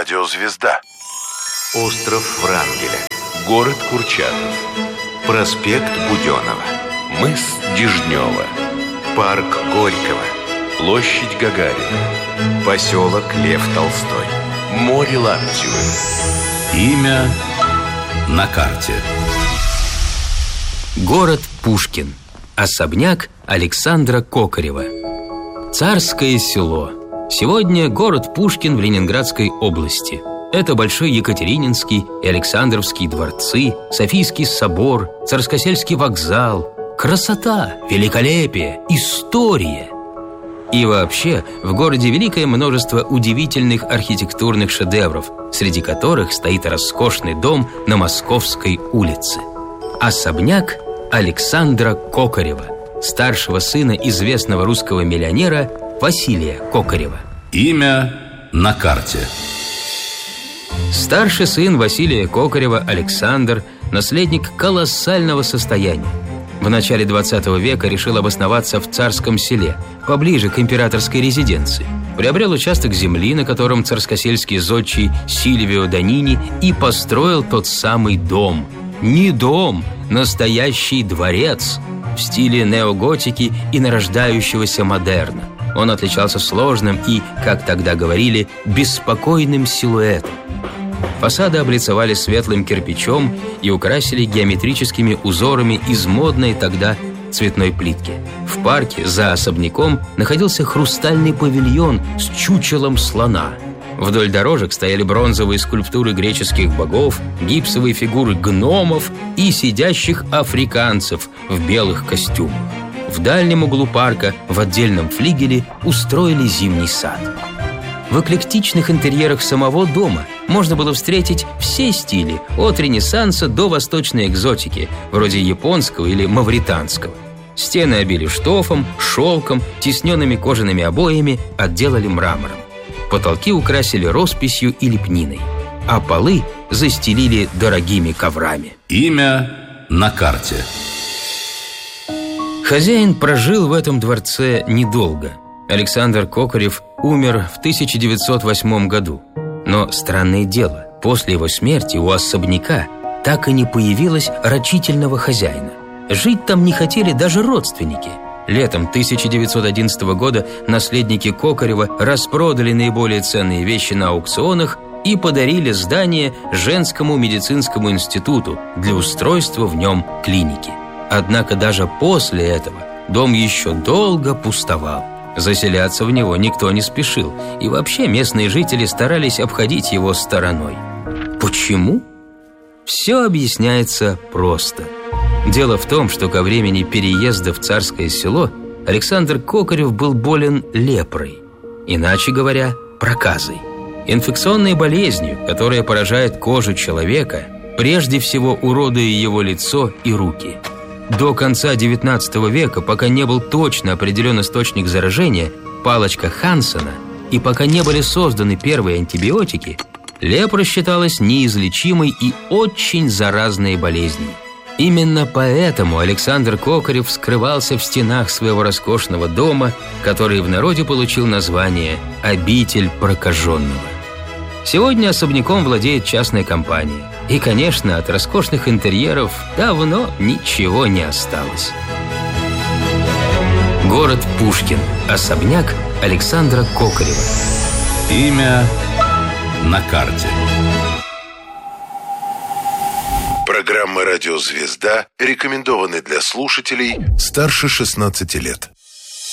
Радиозвезда. Остров Врангеля. Город Курчатов. Проспект Буденова. Мыс Дежнева. Парк Горького. Площадь Гагарина. Поселок Лев Толстой. Море Лаптевы. Имя на карте. Город Пушкин. Особняк Александра Кокорева. Царское село. Сегодня город Пушкин в Ленинградской области. Это Большой Екатерининский и Александровский дворцы, Софийский собор, Царскосельский вокзал. Красота, великолепие, история. И вообще, в городе великое множество удивительных архитектурных шедевров, среди которых стоит роскошный дом на Московской улице. Особняк Александра Кокорева, старшего сына известного русского миллионера Василия Кокорева. Имя на карте. Старший сын Василия Кокорева, Александр, наследник колоссального состояния. В начале 20 века решил обосноваться в Царском селе, поближе к императорской резиденции. Приобрел участок земли, на котором царскосельский зодчий Сильвио Данини и построил тот самый дом. Не дом, настоящий дворец в стиле неоготики и нарождающегося модерна. Он отличался сложным и, как тогда говорили, беспокойным силуэтом. Фасады облицевали светлым кирпичом и украсили геометрическими узорами из модной тогда цветной плитки. В парке за особняком находился хрустальный павильон с чучелом слона. Вдоль дорожек стояли бронзовые скульптуры греческих богов, гипсовые фигуры гномов и сидящих африканцев в белых костюмах. В дальнем углу парка, в отдельном флигеле, устроили зимний сад. В эклектичных интерьерах самого дома можно было встретить все стили, от Ренессанса до восточной экзотики, вроде японского или мавританского. Стены обили штофом, шелком, тисненными кожаными обоями, отделали мрамором. Потолки украсили росписью и лепниной, а полы застелили дорогими коврами. Имя на карте. Хозяин прожил в этом дворце недолго. Александр Кокорев умер в 1908 году. Но странное дело, после его смерти у особняка так и не появилось рачительного хозяина. Жить там не хотели даже родственники. Летом 1911 года наследники Кокорева распродали наиболее ценные вещи на аукционах и подарили здание Женскому медицинскому институту для устройства в нем клиники. Однако даже после этого дом еще долго пустовал. Заселяться в него никто не спешил, и вообще местные жители старались обходить его стороной. Почему? Все объясняется просто. Дело в том, что ко времени переезда в Царское село Александр Кокорев был болен лепрой, иначе говоря, проказой. Инфекционной болезнью, которая поражает кожу человека, прежде всего уродуя его лицо и руки. До конца XIX века, пока не был точно определен источник заражения, палочка Хансена, и пока не были созданы первые антибиотики, лепра считалась неизлечимой и очень заразной болезнью. Именно поэтому Александр Кокорев скрывался в стенах своего роскошного дома, который в народе получил название «Обитель прокаженного». Сегодня особняком владеет частная компания. И, конечно, от роскошных интерьеров давно ничего не осталось. Город Пушкин. Особняк Александра Кокорева. Имя на карте. Программа «Радиозвезда» рекомендованы для слушателей старше 16 лет.